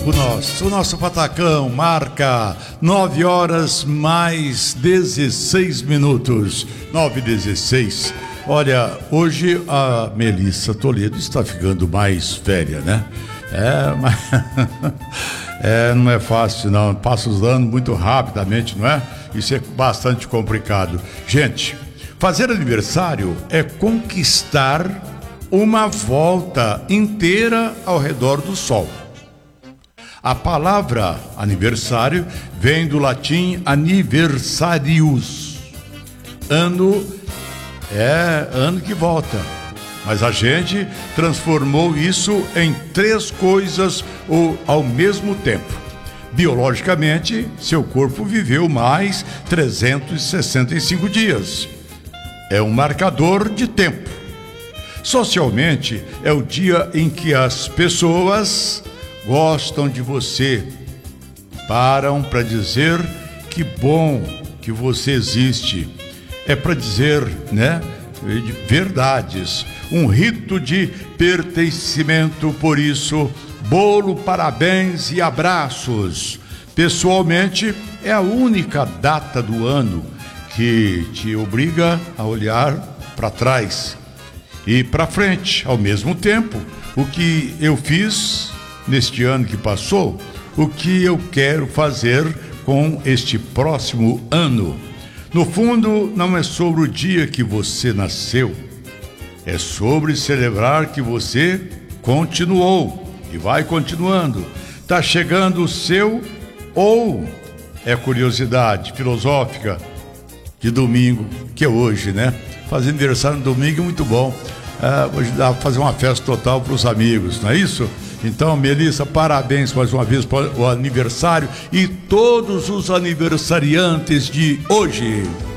O nosso patacão marca 9 horas mais 16 minutos. 9h16. Olha, hoje a Melissa Toledo está ficando mais velha, né? Mas não é fácil, não. Passa os anos muito rapidamente, não é? Isso é bastante complicado. Gente, fazer aniversário é conquistar uma volta inteira ao redor do Sol. A palavra aniversário vem do latim anniversarius. Ano é ano que volta. Mas a gente transformou isso em 3 coisas ao mesmo tempo. Biologicamente, seu corpo viveu mais 365 dias. É um marcador de tempo. Socialmente, é o dia em que as pessoas gostam de você, param para dizer que bom que você existe. É para dizer, né, verdades, um rito de pertencimento. Por isso, bolo, parabéns e abraços. Pessoalmente, é a única data do ano que te obriga a olhar para trás e para frente ao mesmo tempo. O que eu fiz neste ano que passou, o que eu quero fazer com este próximo ano. No fundo, não é sobre o dia que você nasceu, é sobre celebrar que você continuou e vai continuando. Tá chegando o seu, ou é curiosidade filosófica de domingo, que é hoje, né? Fazer aniversário no domingo é muito bom. Hoje dá para fazer uma festa total para os amigos, não é isso? Então, Melissa, parabéns mais uma vez para o aniversário e todos os aniversariantes de hoje.